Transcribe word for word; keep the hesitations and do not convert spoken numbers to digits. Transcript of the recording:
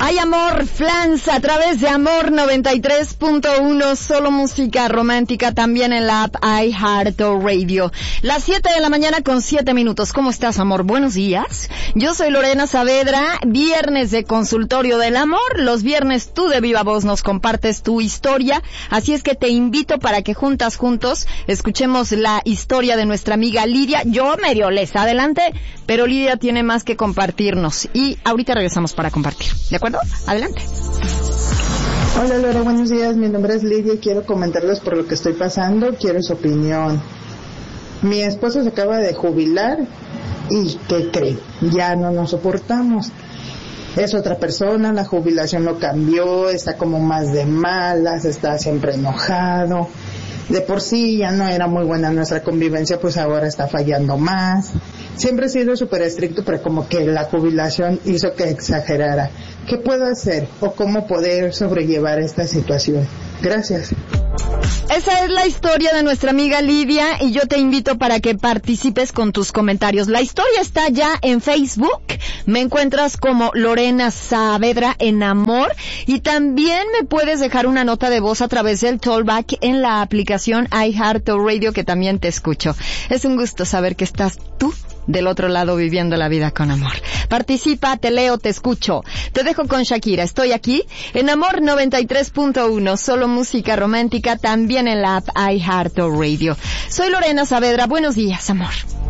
Hay amor, Flans, a través de Amor noventa y tres punto uno, solo música romántica, también en la app iHeartRadio. Las siete de la mañana con siete minutos. ¿Cómo estás, amor? Buenos días. Yo soy Lorena Saavedra, viernes de Consultorio del Amor. Los viernes tú de viva voz nos compartes tu historia, así es que te invito para que juntas, juntos, escuchemos la historia de nuestra amiga Lidia. Yo medio les adelante, pero Lidia tiene más que compartirnos y ahorita regresamos para compartir. ¿De acuerdo? Adelante. Hola Lora, buenos días. Mi nombre es Lidia y quiero comentarles por lo que estoy pasando. Quiero su opinión. Mi esposo se acaba de jubilar y ¿qué cree? Ya no nos soportamos. Es otra persona, la jubilación lo cambió, está como más de malas, está siempre enojado. De por sí ya no era muy buena nuestra convivencia, pues ahora está fallando más. Siempre he sido súper estricto, pero como que la jubilación hizo que exagerara. ¿Qué puedo hacer o cómo poder sobrellevar esta situación? Gracias. Esa es la historia de nuestra amiga Lidia y yo te invito para que participes con tus comentarios. La historia está ya en Facebook. Me encuentras como Lorena Saavedra en Amor y también me puedes dejar una nota de voz a través del Tollback en la aplicación iHeartRadio, que también te escucho. Es un gusto saber que estás tú del otro lado viviendo la vida con amor. Participa, te leo, te escucho. Te dejo con Shakira. Estoy aquí en Amor noventa y tres punto uno, solo música romántica, también en la app iHeartRadio. Soy Lorena Saavedra. Buenos días, amor.